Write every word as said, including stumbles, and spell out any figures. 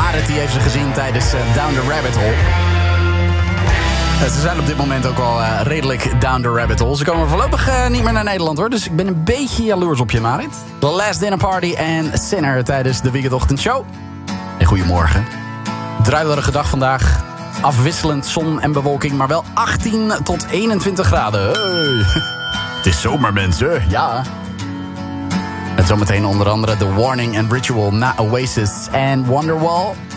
Marit die heeft ze gezien tijdens uh, Down the Rabbit Hole. Uh, ze zijn op dit moment ook al uh, redelijk down the rabbit hole. Ze komen voorlopig uh, niet meer naar Nederland hoor. Dus ik ben een beetje jaloers op je, Marit. The Last Dinner Party en Sinner tijdens de Weekendochtendshow. En goedemorgen. Druilerige dag vandaag. Afwisselend zon en bewolking, maar wel achttien tot eenentwintig graden. Hey. Het is zomer, mensen. Ja. Met zometeen onder andere The Warning and Ritual na Oasis en Wonderwall.